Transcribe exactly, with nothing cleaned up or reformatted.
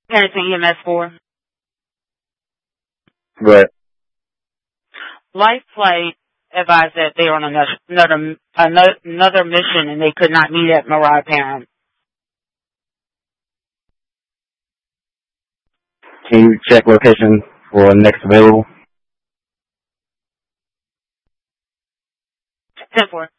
Parenting E M S four. Right. Life Flight advised that they were on another, another, another, another mission and they could not meet at Mariah Parent. Can you check location for next available? ten four.